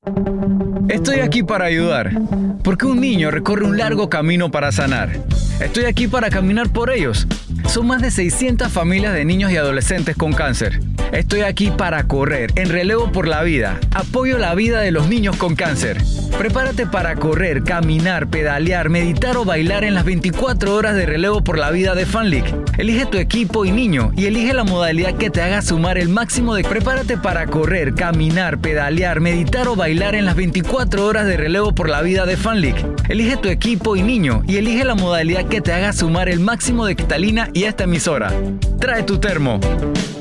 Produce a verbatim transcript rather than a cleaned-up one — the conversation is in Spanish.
Estoy aquí para ayudar, porque un niño recorre un largo camino para sanar. Estoy aquí para caminar por ellos. Son más de seiscientas familias de niños y adolescentes con cáncer. Estoy aquí para correr en relevo por la vida. Apoyo la vida de los niños con cáncer. Prepárate para correr, caminar, pedalear, meditar o bailar en las veinticuatro horas de relevo por la vida de FanLeague. Elige tu equipo y niño y elige la modalidad que te haga sumar el máximo de... Prepárate para correr, caminar, pedalear, meditar o bailar en las veinticuatro horas de relevo por la vida de FanLeague. Elige tu equipo y niño y elige la modalidad que te haga sumar el máximo de Cristalina y esta emisora. Trae tu termo.